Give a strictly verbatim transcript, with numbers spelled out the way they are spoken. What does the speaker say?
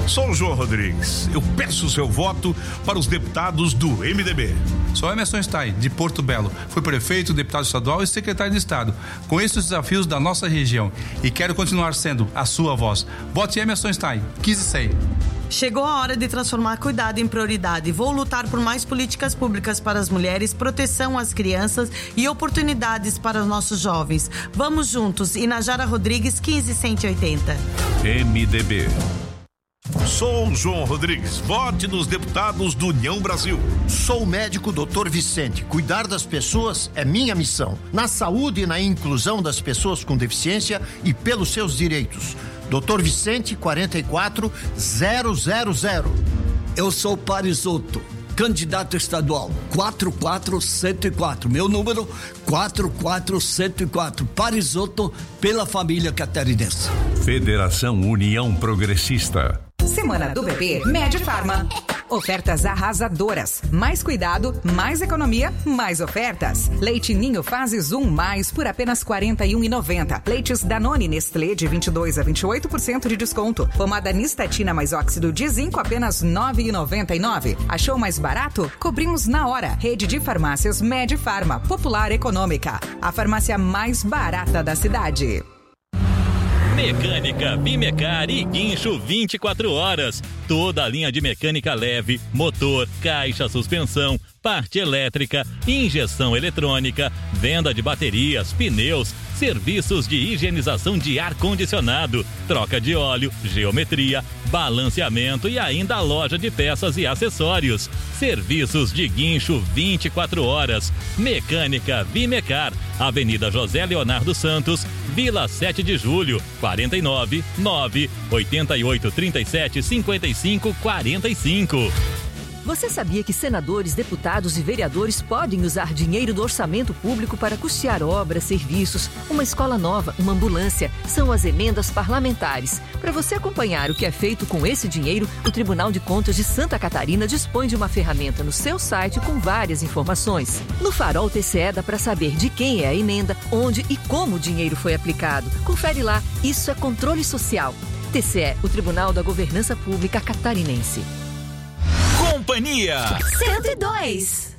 Sou o João Rodrigues. Eu peço o seu voto para os deputados do M D B. Sou Emerson Stein, de Porto Belo. Fui prefeito, deputado estadual e secretário de Estado. Conheço os desafios da nossa região e quero continuar sendo a sua voz. Vote Emerson Stein, quinze e seis. Chegou a hora de transformar cuidado em prioridade. Vou lutar por mais políticas públicas para as mulheres, proteção às crianças e oportunidades para os nossos jovens. Vamos juntos. Inajara Rodrigues, quinze cento e oitenta. M D B. Sou o João Rodrigues. Vote nos deputados do União Brasil. Sou o médico doutor Vicente. Cuidar das pessoas é minha missão. Na saúde e na inclusão das pessoas com deficiência e pelos seus direitos. doutor Vicente, quarenta e quatro zero zero zero. Eu sou Parisotto, candidato estadual, quatro quatro zero quatro. Meu número, quatro quatro zero quatro. Parisotto, pela família catarinense. Federação União Progressista. Semana do Bebê Medifarma. Ofertas arrasadoras. Mais cuidado, mais economia, mais ofertas. Leite Ninho Fases um mais por apenas quarenta e um reais e noventa centavos. Leites Danone Nestlé de vinte e dois a vinte e oito por cento de desconto. Pomada Nistatina mais óxido de zinco apenas nove reais e noventa e nove centavos. Achou mais barato? Cobrimos na hora. Rede de farmácias Medifarma, popular econômica. A farmácia mais barata da cidade. Mecânica, Bimecar e Guincho vinte e quatro horas. Toda a linha de mecânica leve, motor, caixa, suspensão, parte elétrica, injeção eletrônica, venda de baterias, pneus, serviços de higienização de ar-condicionado, troca de óleo, geometria, balanceamento e ainda a loja de peças e acessórios. Serviços de guincho vinte e quatro horas. Mecânica Bimecar, Avenida José Leonardo Santos, Vila sete de Julho, quarenta e nove, nove, oito oito, trinta e sete, cinquenta e cinco, quarenta e cinco. Você sabia que senadores, deputados e vereadores podem usar dinheiro do orçamento público para custear obras, serviços, uma escola nova, uma ambulância? São as emendas parlamentares. Para você acompanhar o que é feito com esse dinheiro, o Tribunal de Contas de Santa Catarina dispõe de uma ferramenta no seu site com várias informações. No Farol T C E dá para saber de quem é a emenda, onde e como o dinheiro foi aplicado. Confere lá, isso é controle social. T C E, o Tribunal da Governança Pública Catarinense. Companhia cento e dois.